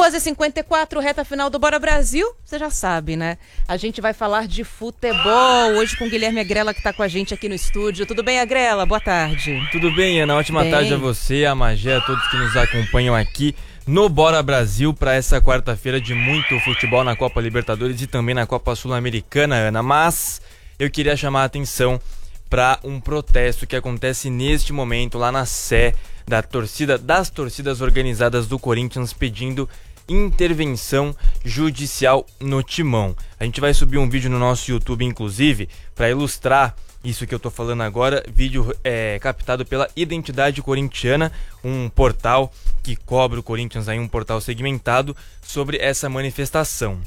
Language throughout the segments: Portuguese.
2h54, reta final do Bora Brasil, você já sabe, né? A gente vai falar de futebol hoje com o Guilherme Agrela, que tá com a gente aqui no estúdio. Tudo bem, Agrela? Boa tarde. Tudo bem, Ana? Ótima tarde a você, a Magé, a todos que nos acompanham aqui no Bora Brasil para essa quarta-feira de muito futebol na Copa Libertadores e também na Copa Sul-Americana, Ana. Mas eu queria chamar a atenção para um protesto que acontece neste momento lá na Sé das torcidas organizadas do Corinthians pedindo intervenção judicial no Timão. A gente vai subir um vídeo no nosso YouTube, inclusive, para ilustrar isso que eu tô falando agora. Vídeo captado pela Identidade Corintiana, um portal que cobre o Corinthians, aí um portal segmentado sobre essa manifestação.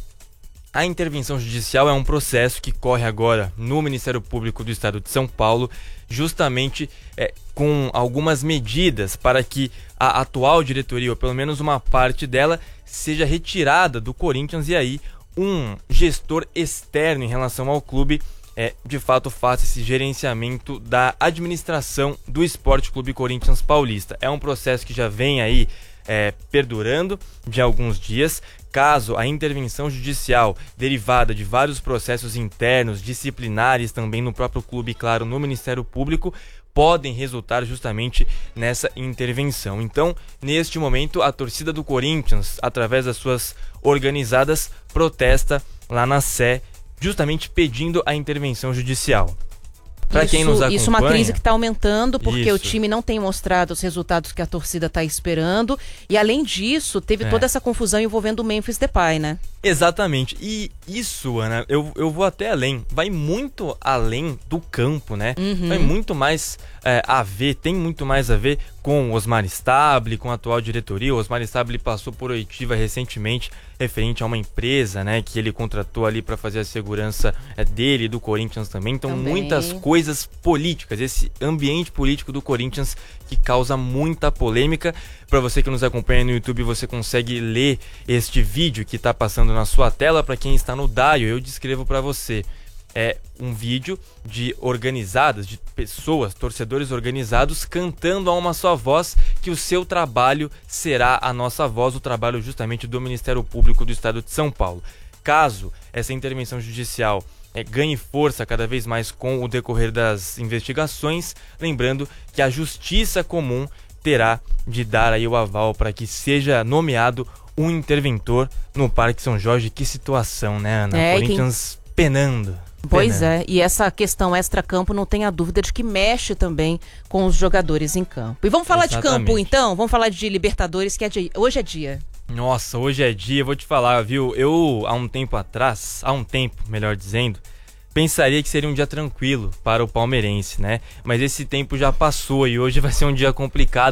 A intervenção judicial é um processo que corre agora no Ministério Público do Estado de São Paulo, justamente com algumas medidas para que a atual diretoria, ou pelo menos uma parte dela, seja retirada do Corinthians e aí um gestor externo em relação ao clube de fato faça esse gerenciamento da administração do Esporte Clube Corinthians Paulista. É um processo que já vem aí perdurando de alguns dias. Caso a intervenção judicial derivada de vários processos internos, disciplinares também no próprio clube, claro, no Ministério Público, podem resultar justamente nessa intervenção. Então, neste momento, a torcida do Corinthians, através das suas organizadas, protesta lá na Sé, justamente pedindo a intervenção judicial. Para quem nos acompanha, isso é uma crise que está aumentando porque isso. O time não tem mostrado os resultados que a torcida está esperando e além disso teve toda essa confusão envolvendo o Memphis Depay, né? Exatamente, e isso, Ana, eu vou até além, vai muito além do campo, né? Vai muito mais a ver, tem muito mais a ver com o Osmar Stabile, com a atual diretoria. O Osmar Stabile passou por oitiva recentemente referente a uma empresa, né, que ele contratou ali para fazer a segurança dele e do Corinthians também. Então muitas coisas políticas, esse ambiente político do Corinthians que causa muita polêmica. Para você que nos acompanha no YouTube, você consegue ler este vídeo que está passando na sua tela. Para quem está no Daio, eu descrevo para você. É um vídeo de organizadas, de pessoas, torcedores organizados, cantando a uma só voz que o seu trabalho será a nossa voz, o trabalho justamente do Ministério Público do Estado de São Paulo. Caso essa intervenção judicial ganhe força cada vez mais com o decorrer das investigações, lembrando que a Justiça Comum terá de dar aí o aval para que seja nomeado um interventor no Parque São Jorge. Que situação, né, Ana? Corinthians penando. Pois é, e essa questão extra-campo não tenha dúvida de que mexe também com os jogadores em campo. E vamos falar de campo então? Vamos falar de Libertadores, que hoje é dia. Nossa, hoje é dia, vou te falar, viu? Eu, há um tempo, melhor dizendo, pensaria que seria um dia tranquilo para o palmeirense, né? Mas esse tempo já passou e hoje vai ser um dia complicado.